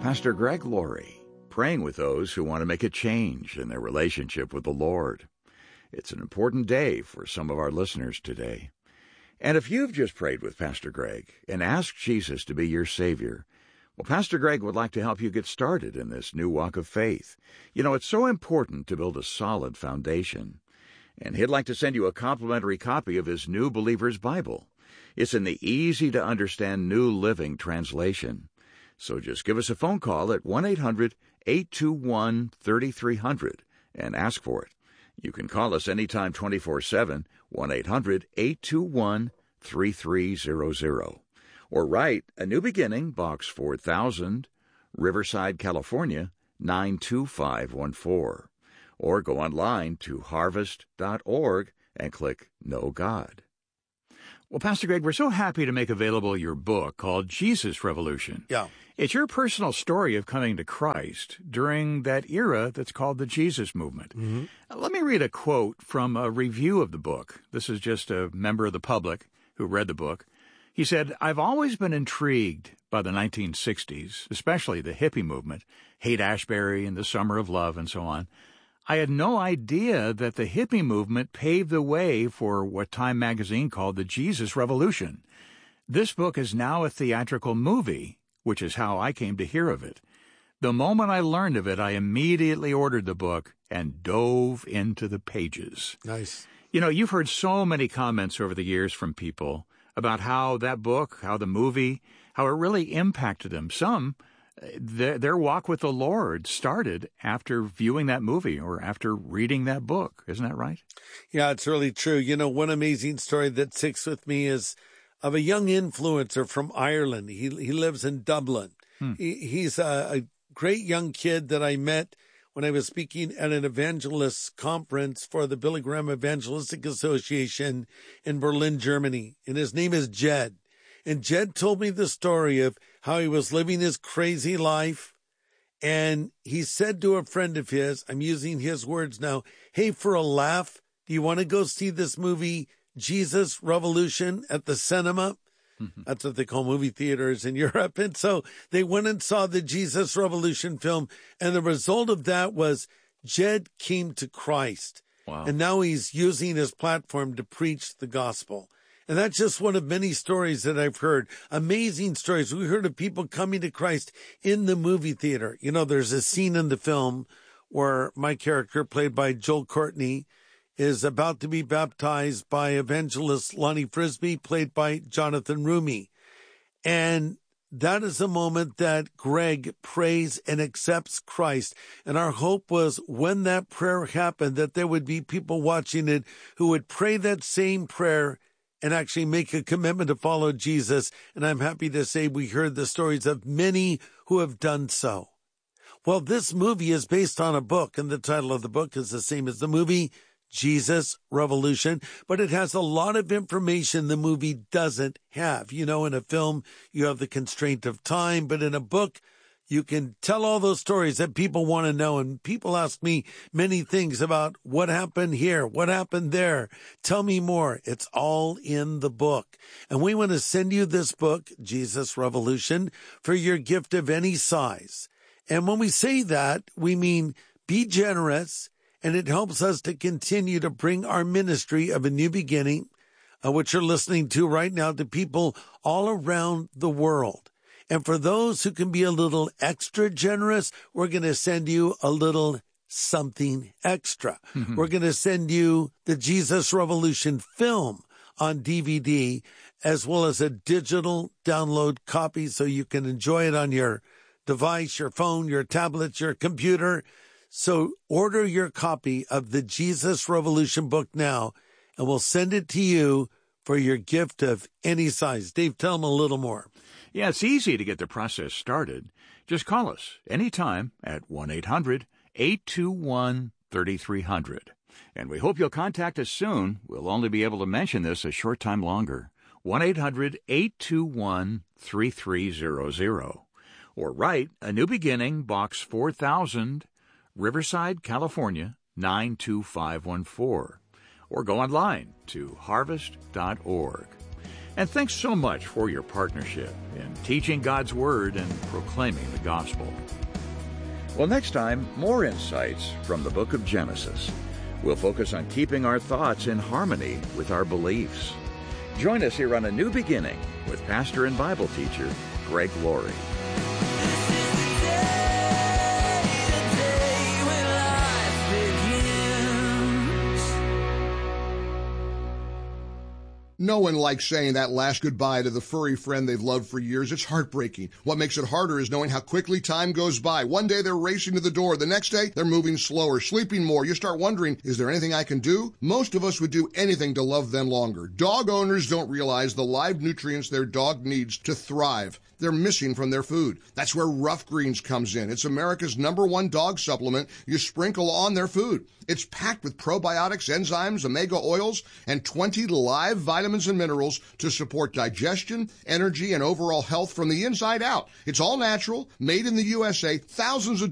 Pastor Greg Laurie, praying with those who want to make a change in their relationship with the Lord. It's an important day for some of our listeners today. And if you've just prayed with Pastor Greg and asked Jesus to be your Savior, well, Pastor Greg would like to help you get started in this new walk of faith. You know, it's so important to build a solid foundation. And he'd like to send you a complimentary copy of his New Believer's Bible. It's in the easy-to-understand New Living Translation. So just give us a phone call at 1-800-821-3300 and ask for it. You can call us anytime 24/7, 1-800-821-3300. Or write A New Beginning, Box 4000, Riverside, California, 92514. Or go online to harvest.org and click Know God. Well, Pastor Greg, we're so happy to make available your book called Jesus Revolution. Yeah. It's your personal story of coming to Christ during that era that's called the Jesus movement. Mm-hmm. Let me read a quote from a review of the book. This is just a member of the public who read the book. He said, "I've always been intrigued by the 1960s, especially the hippie movement, Haight-Ashbury and the Summer of Love and so on. I had no idea that the hippie movement paved the way for what Time magazine called the Jesus Revolution. This book is now a theatrical movie, which is how I came to hear of it. The moment I learned of it, I immediately ordered the book and dove into the pages." Nice. You know, you've heard so many comments over the years from people about how that book, how the movie, how it really impacted them. Some, their walk with the Lord started after viewing that movie or after reading that book. Isn't that right? Yeah, it's really true. You know, one amazing story that sticks with me is of a young influencer from Ireland. He lives in Dublin. He's a great young kid that I met when I was speaking at an evangelist conference for the Billy Graham Evangelistic Association in Berlin, Germany. And his name is Jed. And Jed told me the story of how he was living his crazy life. And he said to a friend of his, I'm using his words now, "Hey, for a laugh, do you want to go see this movie, Jesus Revolution, at the cinema?" Mm-hmm. That's what they call movie theaters in Europe. And so they went and saw the Jesus Revolution film. And the result of that was Jed came to Christ. Wow. And now he's using his platform to preach the gospel. And that's just one of many stories that I've heard. Amazing stories. We heard of people coming to Christ in the movie theater. You know, there's a scene in the film where my character, played by Joel Courtney, is about to be baptized by evangelist Lonnie Frisbee, played by Jonathan Rumi. And that is a moment that Greg prays and accepts Christ. And our hope was when that prayer happened, that there would be people watching it who would pray that same prayer and actually make a commitment to follow Jesus. And I'm happy to say we heard the stories of many who have done so. Well, this movie is based on a book, and the title of the book is the same as the movie, Jesus Revolution, but it has a lot of information the movie doesn't have. You know, in a film, you have the constraint of time, but in a book, you can tell all those stories that people want to know. And people ask me many things about what happened here, what happened there. Tell me more. It's all in the book. And we want to send you this book, Jesus Revolution, for your gift of any size. And when we say that, we mean be generous. And it helps us to continue to bring our ministry of A New Beginning, which you're listening to right now, to people all around the world. And for those who can be a little extra generous, we're going to send you a little something extra. Mm-hmm. We're going to send you the Jesus Revolution film on DVD, as well as a digital download copy so you can enjoy it on your device, your phone, your tablet, your computer. So order your copy of the Jesus Revolution book now, and we'll send it to you for your gift of any size. Dave, tell them a little more. Yeah, it's easy to get the process started. Just call us anytime at 1-800-821-3300. And we hope you'll contact us soon. We'll only be able to mention this a short time longer. 1-800-821-3300. Or write A New Beginning, Box 4000, Riverside, California, 92514. Or go online to harvest.org. And thanks so much for your partnership in teaching God's Word and proclaiming the gospel. Well, next time, more insights from the book of Genesis. We'll focus on keeping our thoughts in harmony with our beliefs. Join us here on A New Beginning with pastor and Bible teacher Greg Laurie. No one likes saying that last goodbye to the furry friend they've loved for years. It's heartbreaking. What makes it harder is knowing how quickly time goes by. One day they're racing to the door. The next day they're moving slower, sleeping more. You start wondering, is there anything I can do? Most of us would do anything to love them longer. Dog owners don't realize the live nutrients their dog needs to thrive. They're missing from their food. That's where Rough Greens comes in. It's America's #1 dog supplement you sprinkle on their food. It's packed with probiotics, enzymes, omega oils, and 20 live vitamins and minerals to support digestion, energy, and overall health from the inside out. It's all natural, made in the USA, thousands of